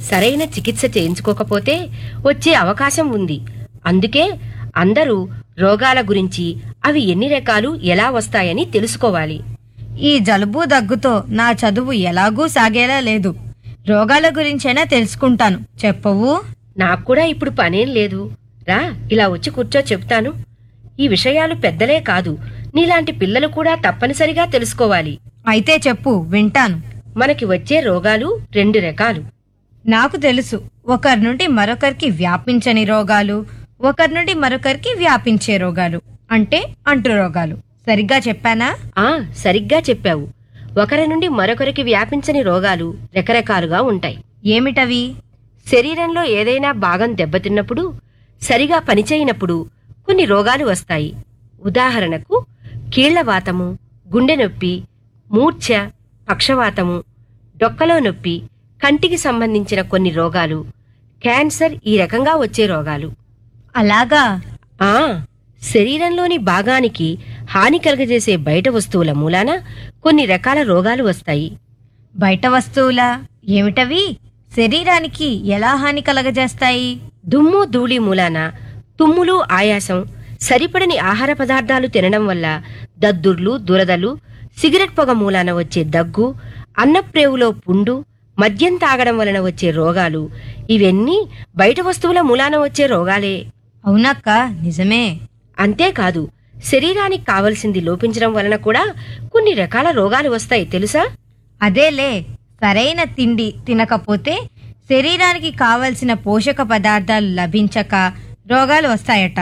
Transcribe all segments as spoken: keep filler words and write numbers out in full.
సరైన చికిత్స చేయించుకోకపోతే వచ్చే అవకాశం ఉంది. అందుకే అందరూ రోగాల గురించి, అవి ఎన్ని రకాలు, ఎలా వస్తాయని తెలుసుకోవాలి. ఈ జలుబు దగ్గుతో నా చదువు ఎలాగూ సాగేలా లేదు. రోగాల గురించైనా తెలుసుకుంటాను, చెప్పవు? నాక్కూడా ఇప్పుడు పనేం లేదు. రా, ఇలా వచ్చి కూర్చో, చెప్తాను. ఈ విషయాలు పెద్దలే కాదు, నీలాంటి పిల్లలు కూడా తప్పనిసరిగా తెలుసుకోవాలి. అయితే చెప్పు, వింటాను. మనకి వచ్చే రోగాలు రెండు రకాలు. నాకు తెలుసు, ఒకరి నుండి మరొకరికి వ్యాపించని రోగాలు, ఒకరి నుండి మరొకరికి వ్యాపించే రోగాలు, అంటే అంటు రోగాలు. సరిగ్గా చెప్పానా? ఆ సరిగ్గా చెప్పావు. ఒకరి నుండి మరొకరికి వ్యాపించని రోగాలు రకరకాలుగా ఉంటాయి. ఏమిటవి? శరీరంలో ఏదైనా భాగం దెబ్బతిన్నప్పుడు, సరిగా పనిచేయనప్పుడు కొన్ని రోగాలు వస్తాయి. ఉదాహరణకు కీళ్లవాతము, గుండె నొప్పి, మూర్ఛ, పక్షవాతము, డొక్కలో నొప్పి, కంటికి సంబంధించిన కొన్ని రోగాలు, క్యాన్సర్ ఈ రకంగా వచ్చే రోగాలు. అలాగా? ఆ శరీరంలోని భాగానికి హాని కలుగజేసే బయట వస్తువుల మూలాన కొన్ని రకాల రోగాలు వస్తాయి. బయట వస్తువులా? ఏమిటవి? శరీరానికి ఎలా హాని కలగజేస్తాయి? దుమ్ము ధూళి మూలాన, తుమ్ములు, ఆయాసం, సరిపడని ఆహార పదార్థాలు తినడం వల్ల దద్దుర్లు, దురదలు, సిగరెట్ పొగ మూలాన వచ్చే దగ్గు, అన్నప్రేవులో పుండు, మద్యం తాగడం వలన వచ్చే రోగాలు, ఇవన్నీ బయట వస్తువుల మూలాన వచ్చే రోగాలే. అవునక్క, నిజమే. అంతేకాదు, శరీరానికి కావలసింది లోపించడం వలన కూడా కొన్ని రకాల రోగాలు వస్తాయి, తెలుసా? అదేలే, సరైన తిండి తినకపోతే శరీరానికి కావలసిన పోషక పదార్థాలు లభించక రోగాలు వస్తాయట.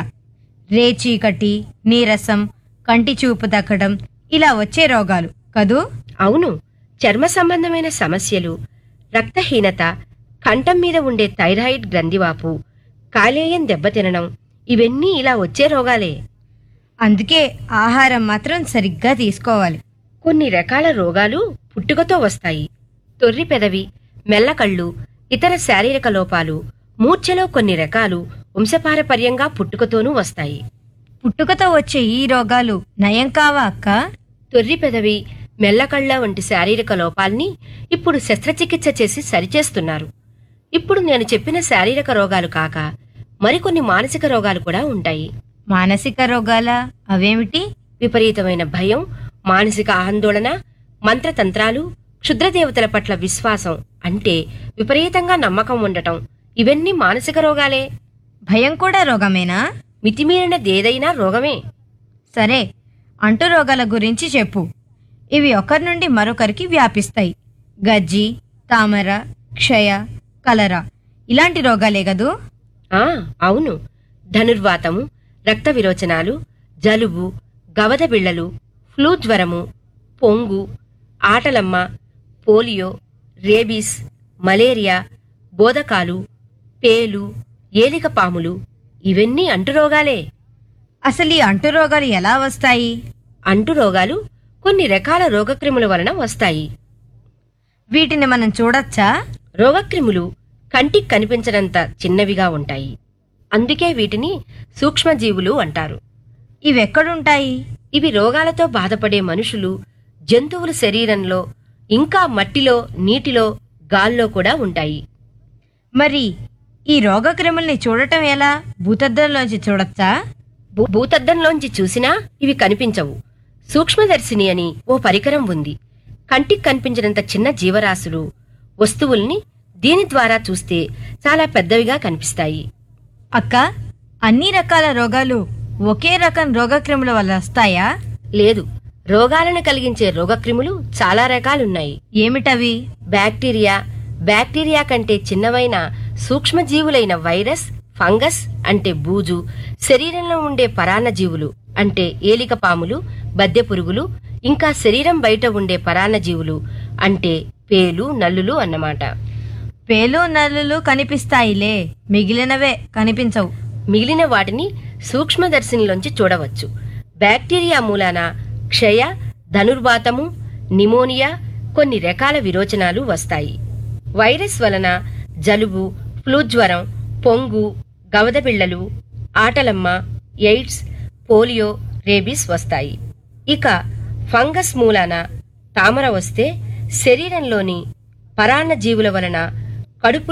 రేచీకటి, నీరసం, కంటి చూపు దక్కడం, ఇలా వచ్చే రోగాలు కదూ? అవును. చర్మ సంబంధమైన సమస్యలు, రక్తహీనత, కంఠం మీద ఉండే థైరాయిడ్ గ్రంథివాపు, కాలేయం దెబ్బతినడం, ఇవన్నీ ఇలా వచ్చే రోగాలే. అందుకే ఆహారం మాత్రం సరిగ్గా తీసుకోవాలి. కొన్ని రకాల రోగాలు పుట్టుకతో వస్తాయి. తొర్రి పెదవి, మెల్లకళ్ళు, ఇతర శారీరక లోపాలు, మూర్ఛలో కొన్ని రకాలు వంశపారపర్యంగా పుట్టుకతోనూ వస్తాయి. పుట్టుకతో వచ్చే ఈ రోగాలు నయం కావా అక్క? తొర్రి పెదవి, మెల్లకళ్ళ వంటి శారీరక లోపాల్ని ఇప్పుడు శస్త్రచికిత్స చేసి సరిచేస్తున్నారు. ఇప్పుడు నేను చెప్పిన శారీరక రోగాలు కాక మరికొన్ని మానసిక రోగాలు కూడా ఉంటాయి. మానసిక రోగాలా? అవేమిటి? విపరీతమైన భయం, మానసిక ఆందోళన, మంత్రతంత్రాలు, క్షుద్రదేవతల పట్ల విశ్వాసం, అంటే విపరీతంగా నమ్మకం ఉండటం, ఇవన్నీ మానసిక రోగాలే. భయం కూడా రోగమేనా? మితిమీరినదేదైనా రోగమే. సరే, అంటు రోగాల గురించి చెప్పు. ఇవి ఒకరి నుండి మరొకరికి వ్యాపిస్తాయి. గజ్జి, తామర, క్షయ, కలరా, ఇలాంటి రోగాలే గదూ? ఆ అవును. ధనుర్వాతము, రక్త విరోచనాలు, జలుబు, గవద బిళ్ళలు, ఫ్లూ జ్వరము, పొంగు, ఆటలమ్మ, పోలియో, రేబీస్, మలేరియా, బోదకాలు, పేలు, ఏలికపాములు, ఇవన్నీ అంటురోగాలే. అసలు ఈ అంటు రోగాలు ఎలా వస్తాయి? అంటురోగాలు కొన్ని రకాల రోగక్రిముల వలన వస్తాయి. వీటిని మనం చూడొచ్చా? రోగక్రిములు కంటికి కనిపించనంత చిన్నవిగా ఉంటాయి. అందుకే వీటిని సూక్ష్మజీవులు అంటారు. ఇవెక్కడుంటాయి? ఇవి రోగాలతో బాధపడే మనుషులు, జంతువుల శరీరంలో, ఇంకా మట్టిలో, నీటిలో, గాల్లో కూడా ఉంటాయి. మరి ఈ రోగక్రిముల్ని చూడటం ఎలా? భూతద్దంలోంచి చూడొచ్చా? భూ- భూతద్దంలోంచి చూసినా ఇవి కనిపించవు. సూక్ష్మదర్శిని అని ఓ పరికరం ఉంది. కంటికి కనిపించినంత చిన్న జీవరాశులు, వస్తువుల్ని దీని ద్వారా చూస్తే చాలా పెద్దవిగా కనిపిస్తాయి. అక్క, అన్ని రకాల రోగాలు ఒకే రకం రోగక్రిముల వల్ల వస్తాయా? లేదు, రోగాలను కలిగించే రోగక్రిములు చాలా రకాలున్నాయి. ఏమిటవి? బ్యాక్టీరియా, బ్యాక్టీరియా కంటే చిన్నవైన సూక్ష్మజీవులైన వైరస్, ఫంగస్ అంటే బూజు, శరీరంలో ఉండే పరాన్నజీవులు అంటే ఏలికపాములు, బద్దెపురుగులు, ఇంకా శరీరం బయట ఉండే పరాన్నజీవులు అంటే పేలు, నల్లులు అన్నమాట. పేలు, నల్లులు కనిపిస్తాయిలే, మిగిలినవే కనిపించవు. మిగిలిన వాటిని సూక్ష్మదర్శినిలోంచి చూడవచ్చు. బ్యాక్టీరియా మూలాన క్షయ, ధనుర్వాతము, నిమోనియా, కొన్ని రకాల విరోచనాలు వస్తాయి. వైరస్ వలన జలుబు, ఫ్లూ జ్వరం, పొంగు, గవదబిళ్ళలు, ఆటలమ్మ, ఎయిడ్స్, పోలియో, రేబీస్ వస్తాయి. ఇక ఫంగస్ మూలాన తామర వస్తే శరీరంలోని పరాన్నజీవుల వలన కడుపు